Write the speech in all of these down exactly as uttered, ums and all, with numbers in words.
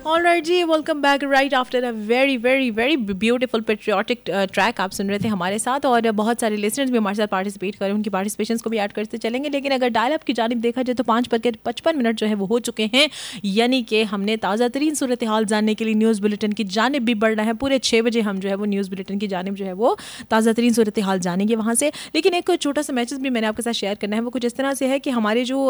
All right ji, welcome back right after a very very very beautiful patriotic track आप सुन रहे थे हमारे साथ, और बहुत सारे लिसनर्स भी हमारे साथ पार्टिसिपेट करें, उनकी पार्टिसिपेशंस को भी ऐड करते चलेंगे. लेकिन अगर डायल अप की जानिब देखा जाए तो पाँच बज के पचपन मिनट जो है वो हो चुके हैं, यानी कि हमने ताज़ा तरीन सूरत हाल जानने के लिए न्यूज़ बुलेटिन की जानिब भी बढ़ना है. पूरे छः बजे हम जो है वो न्यूज़ बुलेटिन की जानिब जो है वो ताज़ा तरीन सूरत हाल जानेंगे वहाँ से. लेकिन एक छोटा सा मैसेज भी मैंने आपके साथ शेयर करना है. वो कुछ इस तरह से है कि हमारे जो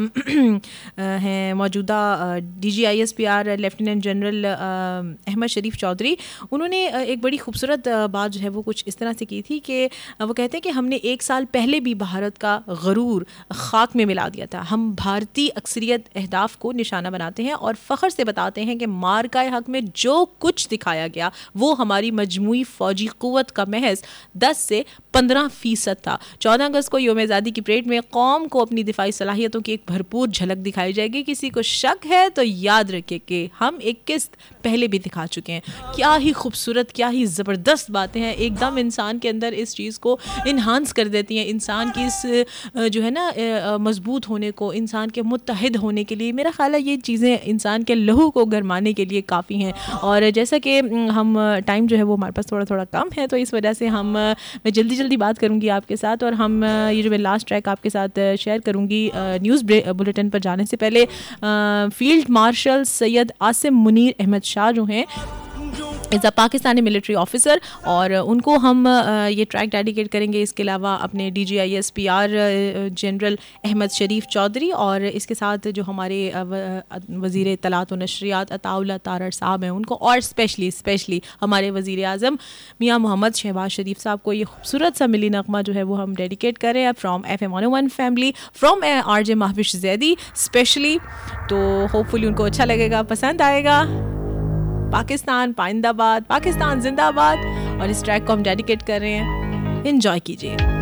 हैं मौजूदा D G I S P R lieutenant general Ahmad शरीफ चौधरी, उन्होंने एक बड़ी खूबसूरत बात जो है वो कुछ इस तरह से की थी कि वो कहते हैं कि हमने एक साल पहले भी भारत का गरूर खाक में मिला दिया था. हम भारतीय अक्सरियत अहदाफ को निशाना बनाते हैं और फ़ख्र से बताते हैं कि मार्का हक में जो कुछ दिखाया गया वो हमारी मजमूई फ़ौजी क़ुव्वत का महज दस से पंद्रह फ़ीसद था. चौदह अगस्त को यौम आज़ादी की परेड में कौम को अपनी दिफाई सलाहियतों की एक भरपूर झलक दिखाई जाएगी. किसी को शक है तो याद रखे कि हम एक किस्त पहले भी दिखा चुके हैं. क्या ही खूबसूरत, क्या ही ज़बरदस्त बातें हैं, एकदम इंसान के अंदर इस चीज़ को इन्हांस कर देती हैं, इंसान की इस जो है ना मजबूत होने को, इंसान के मुत्तहिद होने के लिए. मेरा ख्याल है ये चीज़ें इंसान के लहू को गरमाने के लिए काफ़ी हैं. और जैसा कि हम टाइम जो है वो हमारे पास थोड़ा थोड़ा कम है, तो इस वजह से हम मैं जल्दी जल्दी बात करूँगी आपके साथ. और हम ये जो मैं लास्ट ट्रैक आपके साथ शेयर करूँगी न्यूज़ बुलेटिन पर जाने से पहले, फील्ड मार्शल सैयद आसिम मुनीर अहमद शाह जो हैं is a Pakistani military officer, और उनको हम ये ट्रैक डेडिकेट करेंगे. इसके अलावा अपने D G I S P R general Ahmad शरीफ चौधरी, और इसके साथ जो हमारे वज़ीर इत्तलात व नशरियात अताउल्लाह तारड़ साहब हैं उनको, और स्पेशली स्पेशली हमारे वज़ीर आज़म मियाँ मोहम्मद शहबाज शरीफ साहब को ये खूबसूरत सा मिली नगमा जो है वो हम डेडिकेट करें हैं from F M one O one family, from R J Mahwish Zaidi specially. तो होपफुली उनको अच्छा लगेगा, पसंद आएगा. पाकिस्तान पाइंदाबाद, पाकिस्तान जिंदाबाद, और इस ट्रैक को हम डेडिकेट कर रहे हैं. एंजॉय कीजिए.